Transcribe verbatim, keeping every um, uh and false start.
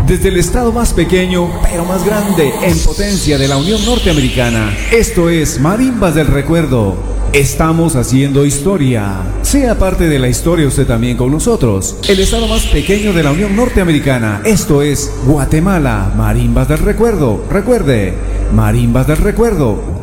Desde el estado más pequeño, pero más grande en potencia de la Unión Norteamericana, esto es Marimbas del Recuerdo. Estamos haciendo historia. Sea parte de la historia usted también con nosotros. El estado más pequeño de la Unión Norteamericana, esto es Guatemala. Marimbas del Recuerdo. Recuerde, Marimbas del Recuerdo.